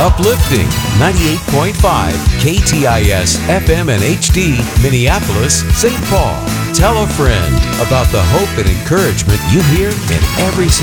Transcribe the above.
Uplifting 98.5 KTIS FM and HD, Minneapolis, St. Paul. Tell a friend about the hope and encouragement you hear in every